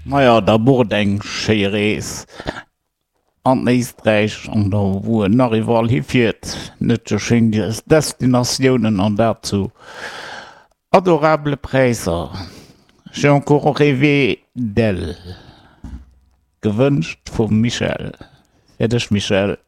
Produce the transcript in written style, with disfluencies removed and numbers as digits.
Naja, da wurde eng Schees an Eestreich an der wo Narival hifiiert net schen Destinationioen an dazu. Adorable Preiser. J'ai encore rêvé d'elle. Gewünscht vom Michel. Fertig, Michel.